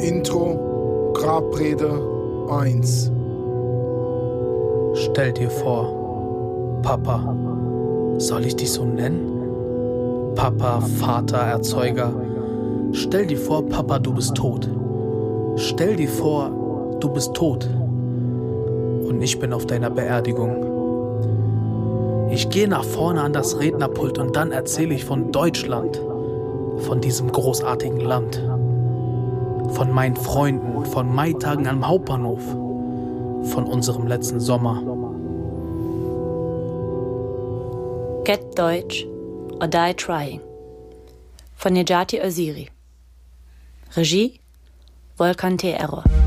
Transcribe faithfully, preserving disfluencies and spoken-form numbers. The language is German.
Intro, Grabrede eins. Stell dir vor, Papa, soll ich dich so nennen? Papa, Vater, Erzeuger. Stell dir vor, Papa, du bist tot. Stell dir vor, du bist tot. Und ich bin auf deiner Beerdigung. Ich gehe nach vorne an das Rednerpult und dann erzähle ich von Deutschland, von diesem großartigen Land, von meinen Freunden, von Maitagen am Hauptbahnhof, von unserem letzten Sommer. Get Deutsch or Die Trying von Nejati Öziri. Regie Volkan T. Error.